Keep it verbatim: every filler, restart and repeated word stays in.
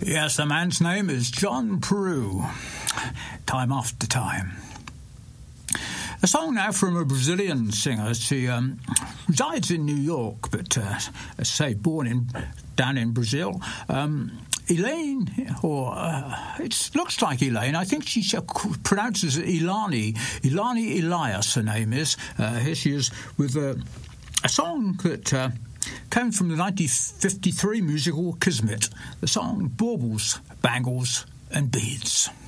Yes, the man's name is John Peru. Time after time. A song now from a Brazilian singer. She um, resides in New York, but, uh, as say, born in down in Brazil. Um, Elaine, or uh, it looks like Elaine. I think she pronounces it Ilani. Ilani Elias, her name is. Uh, here she is with a, a song that uh, came from the nineteen fifty-three musical Kismet. The song Baubles, Bangles and Beads.